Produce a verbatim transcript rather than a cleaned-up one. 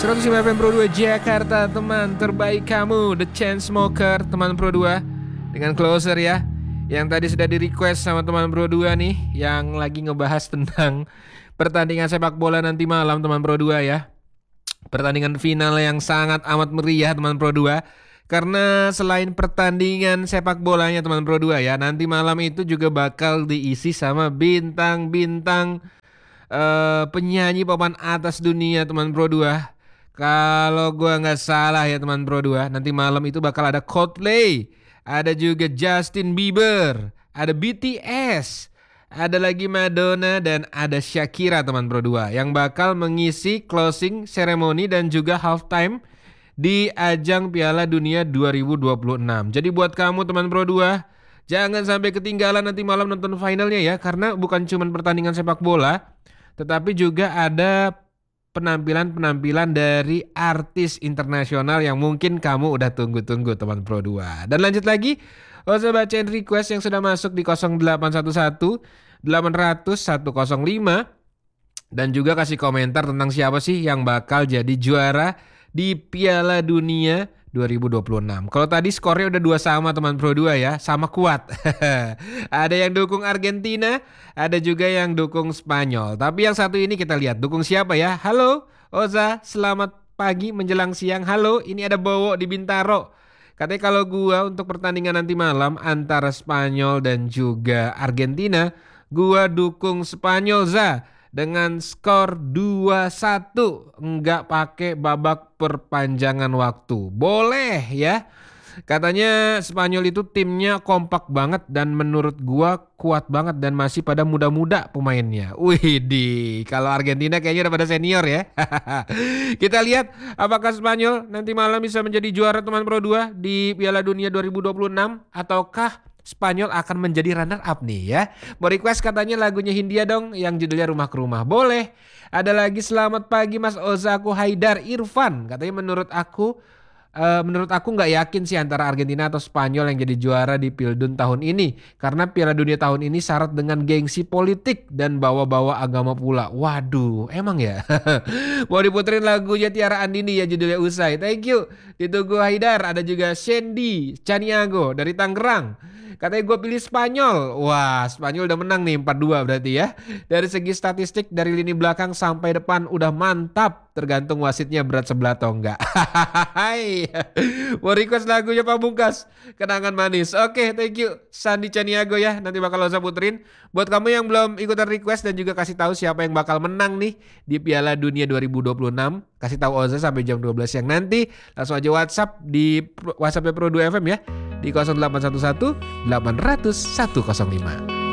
seratus lima F M Pro dua Jakarta, teman terbaik kamu, The Chainsmokers, teman Pro dua. Dengan Closer ya, yang tadi sudah di request sama teman Pro dua nih, yang lagi ngebahas tentang pertandingan sepak bola nanti malam teman Pro dua ya. Pertandingan final yang sangat amat meriah teman Pro dua. Karena selain pertandingan sepak bolanya teman Pro dua ya, nanti malam itu juga bakal diisi sama bintang-bintang uh, penyanyi papan atas dunia teman Pro dua. Kalau gua nggak salah ya teman Pro dua, nanti malam itu bakal ada Coldplay, ada juga Justin Bieber, ada B T S, ada lagi Madonna dan ada Shakira teman Pro dua yang bakal mengisi closing ceremony dan juga halftime di ajang Piala Dunia dua ribu dua puluh enam. Jadi buat kamu teman Pro dua, jangan sampai ketinggalan nanti malam nonton finalnya ya, karena bukan cuma pertandingan sepak bola, tetapi juga ada penampilan-penampilan dari artis internasional yang mungkin kamu udah tunggu-tunggu teman Pro dua. Dan lanjut lagi, usah bacain request yang sudah masuk di nol delapan satu satu delapan nol nol satu nol lima dan juga kasih komentar tentang siapa sih yang bakal jadi juara di Piala Dunia dua ribu dua puluh enam. Kalau tadi skornya udah dua sama teman Pro dua ya, sama kuat. Ada yang dukung Argentina, ada juga yang dukung Spanyol. Tapi yang satu ini kita lihat dukung siapa ya. Halo Oza, selamat pagi menjelang siang. Halo, ini ada Bowo di Bintaro. Katanya kalau gua untuk pertandingan nanti malam antara Spanyol dan juga Argentina, gua dukung Spanyol Za. Dengan skor dua satu, enggak pakai babak perpanjangan waktu. Boleh ya. Katanya Spanyol itu timnya kompak banget dan menurut gua kuat banget dan masih pada muda-muda pemainnya. Widih, kalau Argentina kayaknya udah pada senior ya. Kita lihat apakah Spanyol nanti malam bisa menjadi juara teman Pro dua di Piala Dunia dua ribu dua puluh enam ataukah Spanyol akan menjadi runner up nih ya. Mau request katanya lagunya Hindia dong yang judulnya Rumah ke Rumah. Boleh. Ada lagi selamat pagi Mas Ozaku Haidar Irfan. Katanya menurut aku uh, menurut aku nggak yakin sih antara Argentina atau Spanyol yang jadi juara di Pildun tahun ini. Karena Piala Dunia tahun ini syarat dengan gengsi politik dan bawa-bawa agama pula. Waduh, emang ya. Mau diputerin lagunya Tiara Andini ya judulnya Usai. Thank you. Ditunggu Haidar. Ada juga Sandy Caniago dari Tangerang. Katanya gue pilih Spanyol. Wah, Spanyol udah menang nih empat dua berarti ya. Dari segi statistik dari lini belakang sampai depan udah mantap. Tergantung wasitnya berat sebelah atau enggak. Hai. Mau request lagunya Pamungkas, Kenangan Manis. Oke, okay, thank you Sandy Caniago ya. Nanti bakal Oza puterin. Buat kamu yang belum ikutan request dan juga kasih tahu siapa yang bakal menang nih di Piala Dunia dua ribu dua puluh enam, kasih tahu Oza sampai jam dua belas siang nanti. Langsung aja WhatsApp di WhatsApp Pro dua F M ya. Di nol delapan satu satu delapan nol nol satu nol lima.